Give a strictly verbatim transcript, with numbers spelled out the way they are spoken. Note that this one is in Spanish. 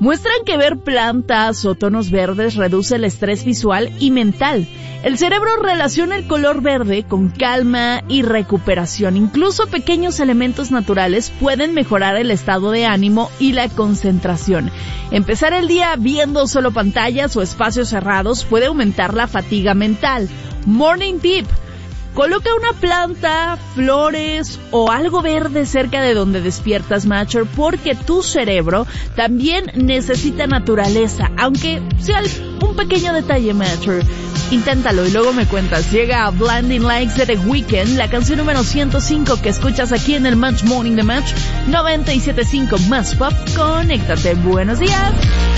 muestran que ver plantas o tonos verdes reduce el estrés visual y mental. El cerebro relaciona el color verde con calma y recuperación. Incluso pequeños elementos naturales pueden mejorar el estado de ánimo y la concentración. Empezar el día viendo solo pantallas o espacios cerrados puede aumentar la fatiga mental. Morning tip: coloca una planta, flores o algo verde cerca de donde despiertas, Matcher, porque tu cerebro también necesita naturaleza, aunque sea un pequeño detalle, Matcher. Inténtalo y luego me cuentas. Llega Blinding Lights de The Weeknd, la canción número ciento cinco que escuchas aquí en el Match Morning de Match noventa y siete punto cinco Más Pop. Conéctate. Buenos días.